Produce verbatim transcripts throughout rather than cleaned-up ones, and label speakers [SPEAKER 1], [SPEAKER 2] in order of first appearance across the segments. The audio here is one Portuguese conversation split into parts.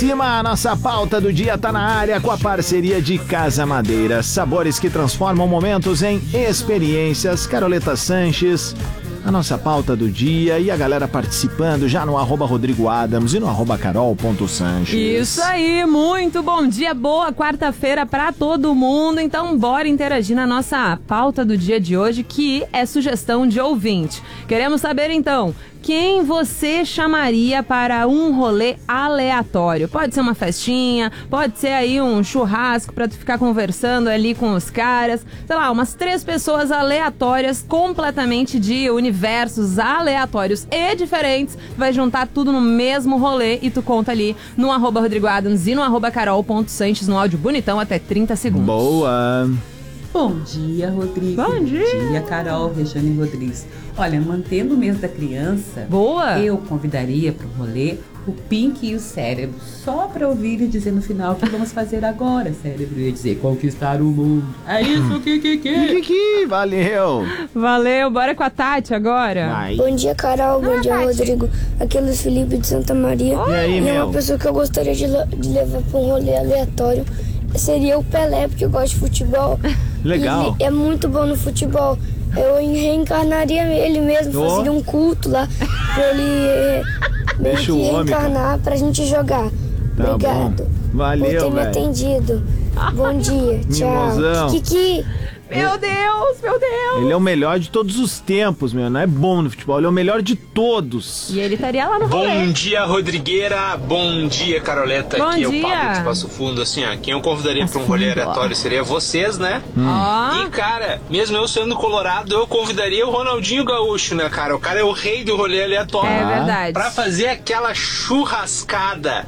[SPEAKER 1] cima, a nossa pauta do dia tá na área com a parceria de Casa Madeira. Sabores que transformam momentos em experiências. Caroleta Sanches, a nossa pauta do dia e a galera participando já no arroba Rodrigo Adams e no arroba carol.sanches.
[SPEAKER 2] Isso aí, muito bom dia, boa quarta-feira pra todo mundo. Então bora interagir na nossa pauta do dia de hoje, que é sugestão de ouvinte. Queremos saber então, quem você chamaria para um rolê aleatório? Pode ser uma festinha, pode ser aí um churrasco pra tu ficar conversando ali com os caras. Sei lá, umas três pessoas aleatórias, completamente de universos aleatórios e diferentes. Vai juntar tudo no mesmo rolê e tu conta ali no arroba Rodrigo Adams e no arroba carol.sanches no áudio bonitão até trinta segundos.
[SPEAKER 1] Boa!
[SPEAKER 3] Bom dia, Rodrigo.
[SPEAKER 2] Bom dia.
[SPEAKER 3] Bom dia, Carol, Rejane Rodrigues. Olha, mantendo o mês da criança,
[SPEAKER 2] Boa.
[SPEAKER 3] eu convidaria para o rolê o Pink e o Cérebro, só para ouvir e dizer no final o que vamos fazer agora, Cérebro. Eu ia dizer, conquistar o mundo. É isso, Kiki.
[SPEAKER 1] Kiki, valeu!
[SPEAKER 2] Valeu, bora com a Tati agora.
[SPEAKER 1] Vai.
[SPEAKER 4] Bom dia, Carol. Bom dia, Rodrigo. Aqui é o Luiz Felipe de Santa Maria.
[SPEAKER 1] E aí,
[SPEAKER 4] E
[SPEAKER 1] meu?
[SPEAKER 4] uma pessoa que eu gostaria de, le- de levar para um rolê aleatório seria o Pelé, porque eu gosto de futebol.
[SPEAKER 1] Legal.
[SPEAKER 4] E ele é muito bom no futebol. Eu reencarnaria ele mesmo,
[SPEAKER 1] Oh.
[SPEAKER 4] fazeria um culto lá pra ele eh, meio
[SPEAKER 1] Deixa
[SPEAKER 4] que
[SPEAKER 1] o homem, cara.
[SPEAKER 4] reencarnar pra gente jogar.
[SPEAKER 1] Tá
[SPEAKER 4] Obrigado
[SPEAKER 1] bom. Valeu,
[SPEAKER 4] por ter me
[SPEAKER 1] velho.
[SPEAKER 4] atendido. Bom dia.
[SPEAKER 1] Mimosão.
[SPEAKER 4] Tchau. Kiki.
[SPEAKER 2] Meu Deus, meu Deus.
[SPEAKER 1] Ele é o melhor de todos os tempos, meu. Não é bom no futebol, ele é o melhor de todos.
[SPEAKER 2] E ele estaria lá no rolê.
[SPEAKER 5] Bom dia, Rodrigueira. Bom dia, Caroleta.
[SPEAKER 2] Bom
[SPEAKER 5] Aqui é
[SPEAKER 2] dia.
[SPEAKER 5] o Pablo de Passo Fundo. Assim, ó, quem eu convidaria para um
[SPEAKER 2] Passo
[SPEAKER 5] rolê
[SPEAKER 2] Fundo.
[SPEAKER 5] aleatório seria vocês, né?
[SPEAKER 2] Ó.
[SPEAKER 5] E, cara, mesmo eu sendo colorado, eu convidaria o Ronaldinho Gaúcho, né, cara? O cara é o rei do rolê aleatório.
[SPEAKER 2] É verdade.
[SPEAKER 5] Pra fazer aquela churrascada.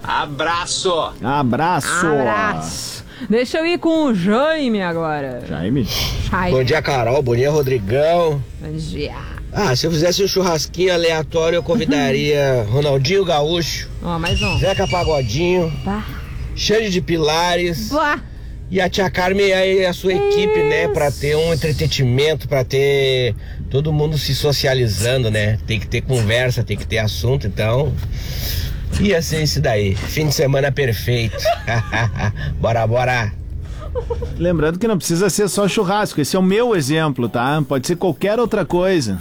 [SPEAKER 5] Abraço!
[SPEAKER 1] Abraço!
[SPEAKER 2] Abraço. Deixa eu ir com o Jaime agora.
[SPEAKER 1] Jaime?
[SPEAKER 2] Jaime.
[SPEAKER 6] Bom dia, Carol. Bom dia, Rodrigão.
[SPEAKER 2] Bom dia.
[SPEAKER 6] Ah, se eu fizesse um churrasquinho aleatório, eu convidaria Ronaldinho Gaúcho,
[SPEAKER 2] Ó, mais um.
[SPEAKER 6] Zeca Pagodinho,
[SPEAKER 2] Pá.
[SPEAKER 6] Xande de Pilares
[SPEAKER 2] Pá.
[SPEAKER 6] e a tia Carmen e a sua equipe, né? Pra ter um entretenimento, pra ter todo mundo se socializando, né? Tem que ter conversa, tem que ter assunto, então... Ia ser isso daí. Fim de semana perfeito. Bora, bora.
[SPEAKER 1] Lembrando que não precisa ser só churrasco, esse é o meu exemplo, tá? Pode ser qualquer outra coisa.